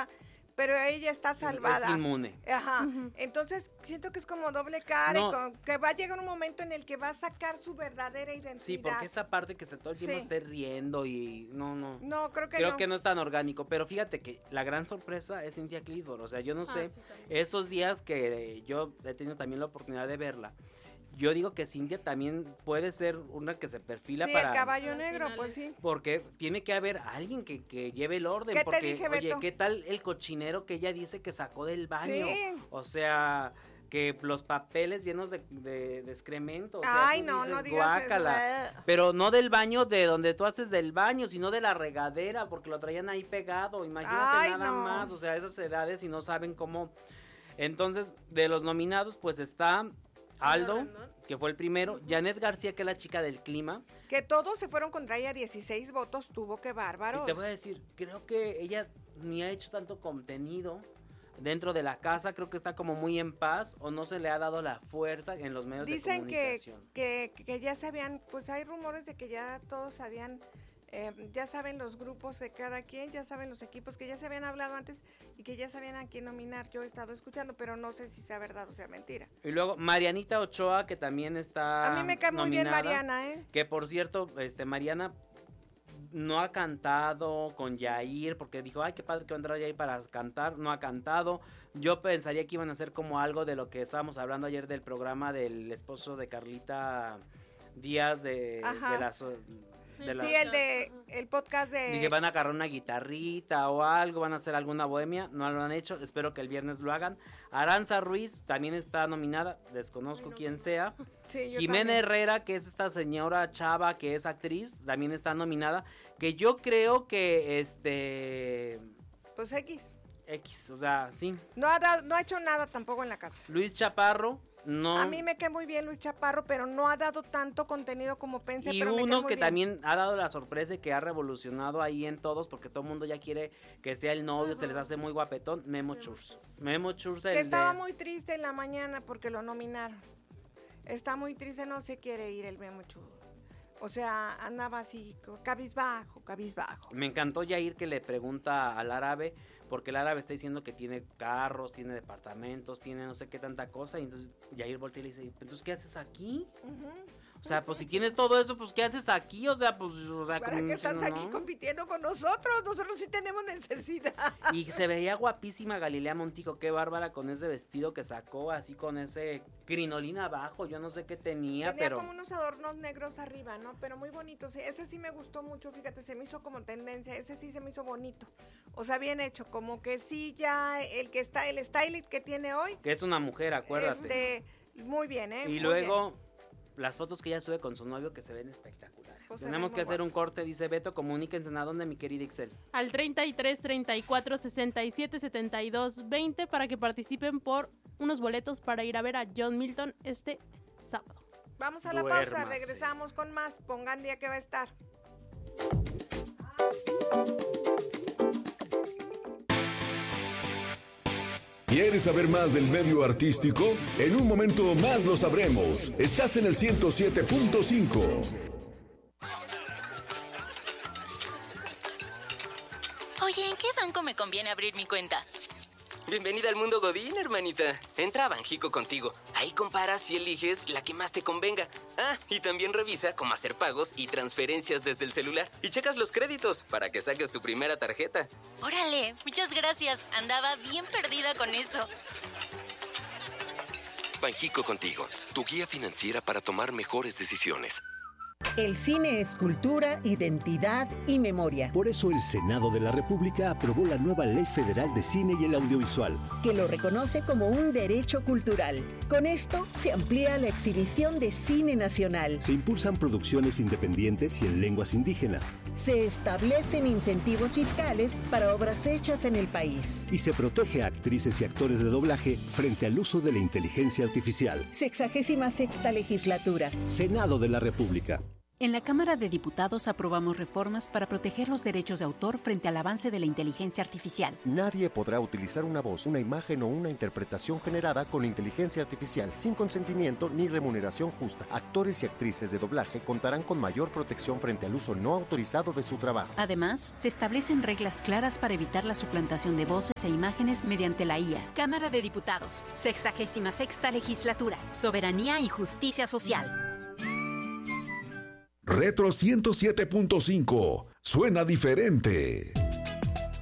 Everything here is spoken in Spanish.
pasa, pero ella está salvada. Es inmune. Ajá. Entonces, siento que es como doble cara, que va a llegar un momento en el que va a sacar su verdadera identidad. Sí, porque esa parte que todo el tiempo esté riendo y no. No, creo que no es tan orgánico, pero fíjate que la gran sorpresa es Cynthia Clifford, o sea, yo no sé, sí, estos días que yo he tenido también la oportunidad de verla, yo digo que Cynthia también puede ser una que se perfila para... el caballo negro, pues sí. Porque tiene que haber alguien que lleve el orden. ¿Qué porque, te dije, Beto? Oye, ¿qué tal el cochinero que ella dice que sacó del baño? Sí. O sea, que los papeles llenos de excremento. O sea, no digas guácala. eso. Pero no del baño de donde tú haces del baño, sino de la regadera, porque lo traían ahí pegado. Imagínate nada más, o sea, esas edades y no saben cómo... Entonces, de los nominados, pues está... Aldo, que fue el primero, Janet García, que es la chica del clima. Que todos se fueron contra ella, 16 votos tuvo, qué bárbaro. Y te voy a decir, creo que ella ni ha hecho tanto contenido dentro de la casa, creo que está como muy en paz, o no se le ha dado la fuerza en los medios de comunicación. Dicen que ya sabían, pues hay rumores de que ya todos sabían... ya saben los grupos de cada quien, ya saben los equipos, que ya se habían hablado antes y que ya sabían a quién nominar. Yo he estado escuchando, pero no sé si sea verdad o sea mentira. Y luego Marianita Ochoa, que también está a mí me cae muy bien Mariana, que por cierto, Mariana no ha cantado con Yair, porque dijo, ay, qué padre que va a entrar Yair para cantar, no ha cantado. Yo pensaría que iban a hacer como algo de lo que estábamos hablando ayer del programa del esposo de Carlita Díaz el podcast de... Dije, van a agarrar una guitarrita o algo, van a hacer alguna bohemia, no lo han hecho, espero que el viernes lo hagan. Aranza Ruiz también está nominada, desconozco quién sea. Sí, Jimena Herrera, que es esta señora chava que es actriz, también está nominada, que yo creo que pues X, o sea, sí. No ha hecho nada tampoco en la casa. Luis Chaparro, no. A mí me cae muy bien Luis Chaparro, pero no ha dado tanto contenido como pensé. Y pero uno que también ha dado la sorpresa y que ha revolucionado ahí en todos, porque todo el mundo ya quiere que sea el novio, se les hace muy guapetón, Memo Churs. Memo Churs, que estaba muy triste en la mañana porque lo nominaron. Está muy triste, no se quiere ir el Memo Churs. O sea, andaba así, cabizbajo. Me encantó Yair que le pregunta al árabe, porque el árabe está diciendo que tiene carros, tiene departamentos, tiene no sé qué tanta cosa, y entonces Yair voltea y le dice, entonces, ¿qué haces aquí? O sea, pues si tienes todo eso, pues ¿qué haces aquí? O sea, pues... ¿Para qué estás aquí compitiendo con nosotros? Nosotros sí tenemos necesidad. Y se veía guapísima Galilea Montijo, qué bárbara con ese vestido que sacó, así con ese crinolina abajo, yo no sé qué tenía, pero... como unos adornos negros arriba, ¿no? Pero muy bonitos, ese sí me gustó mucho, fíjate, se me hizo como tendencia, ese sí se me hizo bonito. O sea, bien hecho, como que sí ya el stylist que tiene hoy... Que es una mujer, acuérdate. Muy bien, Y luego... Las fotos que ella sube con su novio que se ven espectaculares. Pues tenemos que hacer un corte, dice Beto, comuníquense a dónde, mi querida Ixel. Al 33 34 67 72 20 para que participen por unos boletos para ir a ver a John Milton este sábado. Vamos a la pausa, regresamos con más. Pongan día que va a estar. ¿Quieres saber más del medio artístico? En un momento más lo sabremos. Estás en el 107.5. Oye, ¿en qué banco me conviene abrir mi cuenta? Bienvenida al mundo Godín, hermanita. Entra a Banjico Contigo. Ahí comparas y eliges la que más te convenga. Ah, y también revisa cómo hacer pagos y transferencias desde el celular. Y checas los créditos para que saques tu primera tarjeta. Órale, muchas gracias. Andaba bien perdida con eso. Banjico Contigo, tu guía financiera para tomar mejores decisiones. El cine es cultura, identidad y memoria. Por eso el Senado de la República aprobó la nueva Ley Federal de Cine y el Audiovisual, que lo reconoce como un derecho cultural. Con esto se amplía la exhibición de cine nacional. Se impulsan producciones independientes y en lenguas indígenas. Se establecen incentivos fiscales para obras hechas en el país. Y se protege a actrices y actores de doblaje frente al uso de la inteligencia artificial. 66ª legislatura. Senado de la República. En la Cámara de Diputados aprobamos reformas para proteger los derechos de autor frente al avance de la inteligencia artificial. Nadie podrá utilizar una voz, una imagen o una interpretación generada con inteligencia artificial sin consentimiento ni remuneración justa. Actores y actrices de doblaje contarán con mayor protección frente al uso no autorizado de su trabajo. Además, se establecen reglas claras para evitar la suplantación de voces e imágenes mediante la IA. Cámara de Diputados, 66ª Legislatura, Soberanía y Justicia Social. Retro 107.5. Suena diferente.